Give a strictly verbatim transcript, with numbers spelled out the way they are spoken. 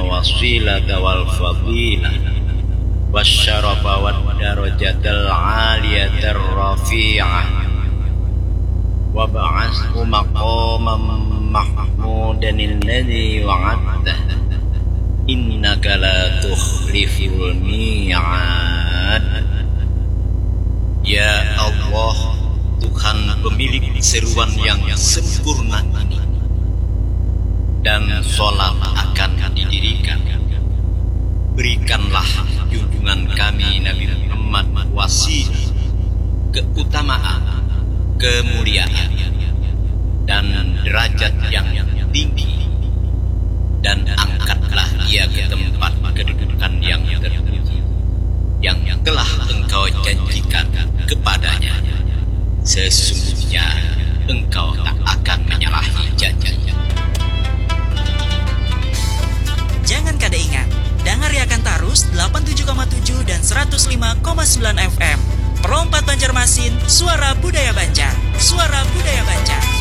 wasilata wal fadilah wasyarafa wad darajatal aliyatar rafi'ah wa ba'athu maqaman mahmudan alladhi wa'adta innaka la tukhliful mi'ad. Ya Allah, Tuhan pemilik seruan yang sempurna ini, dan sholat akan didirikan. Berikanlah junjungan kami Nabi Muhammad wasilah, keutamaan, kemuliaan, dan derajat yang tinggi, dan angkatlah ia ke tempat kedudukan yang terpuji yang telah engkau janjikan kepadanya. Sesungguhnya engkau tak akan menyalahi janjinya. Jangan kada ingat, dengar Riakan Tarus delapan puluh tujuh koma tujuh dan seratus lima koma sembilan F M. Perompat Banjarmasin, suara budaya Banjar, suara budaya Banjar.